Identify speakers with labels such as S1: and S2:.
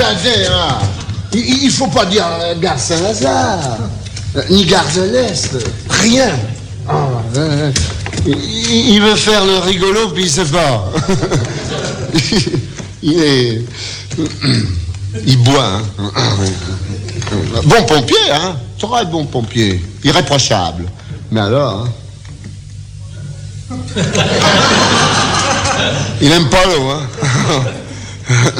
S1: Dadin, hein. Il faut pas dire gare Saint-Lazare, ni gare de l'Est, rien. Il veut faire le rigolo, puis il sait pas. Il boit, hein. Bon pompier, hein. Très bon pompier. Irréprochable. Mais alors, hein. Il aime pas l'eau, hein.